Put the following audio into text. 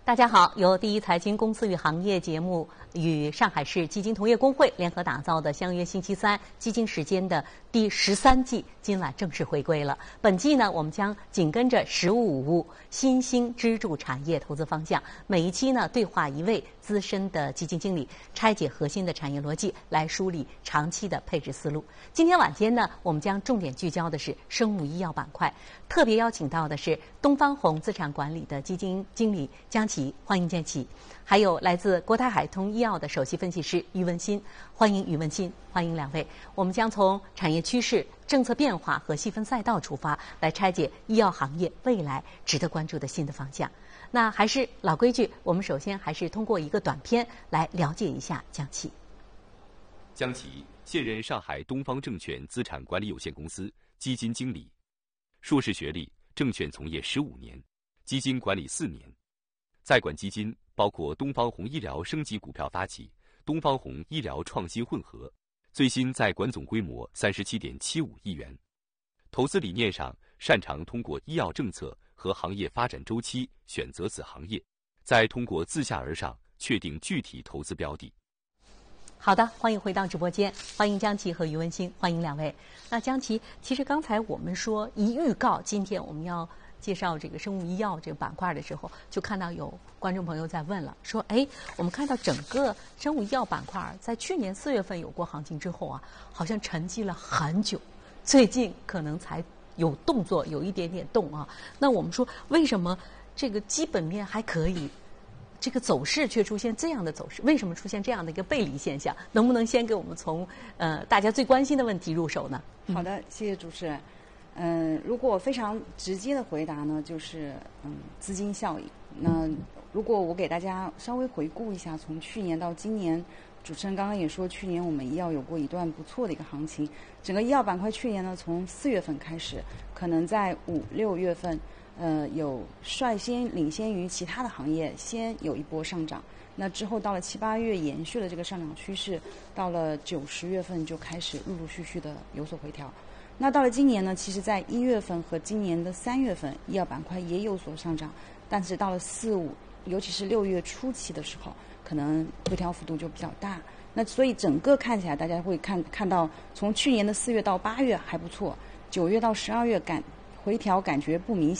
大家好，由第一财经公司与行业节目与上海市基金同业工会联合打造的相约星期三基金时间的第13季，今晚正式回归了。本季呢，我们将紧跟着“15五”新兴支柱产业投资方向，每一期呢对话一位资深的基金经理，拆解核心的产业逻辑，来梳理长期的配置思路。今天晚间呢，我们将重点聚焦的是生物医药板块，特别邀请到的是东方红资产管理的基金经理江琪，欢迎江琪。还有来自国泰海通医药的首席分析师于文新，欢迎于文新，欢迎两位。我们将从产业趋势、政策变化和细分赛道出发，来拆解医药行业未来值得关注的新的方向。那还是老规矩，我们首先还是通过一个短片来了解一下江琪。 江琪现任上海东方证券资产管理有限公司基金经理，硕士学历，证券从业15年，基金管理4年。在管基金包括东方红医疗升级股票发起、东方红医疗创新混合，最新在管总规模37.75亿元。投资理念上，擅长通过医药政策和行业发展周期选择子行业，再通过自下而上确定具体投资标的。 好的，欢迎回到直播间，欢迎江琪和于文新，欢迎两位。那江琪，其实刚才我们说一预告，今天我们要介绍这个生物医药这个板块的时候，就看到有观众朋友在问了，说我们看到整个生物医药板块在去年4月份有过行情之后啊，好像沉寂了很久，最近可能才有动作，有一点点动啊。那我们说为什么这个基本面还可以，这个走势却出现这样的走势？为什么出现这样的一个背离现象？能不能先给我们从大家最关心的问题入手呢？ 好的，谢谢主持人。如果非常直接的回答呢，就是资金效应。那如果我给大家稍微回顾一下，从去年到今年，主持人刚刚也说，去年我们医药有过一段不错的一个行情。整个医药板块去年呢，从4月份开始，可能在5、6月份，有率先领先于其他的行业，先有一波上涨。那之后到了7、8月延续了这个上涨趋势，到了9、10月份就开始陆陆续续的有所回调。那到了今年呢，其实在1月份和今年的3月份，医药板块也有所上涨，但是到了4、5，尤其是6月初期的时候，可能回调幅度就比较大。那所以整个看起来，大家会看到，从去年的4月到8月还不错，9月到12月回调感觉不明显。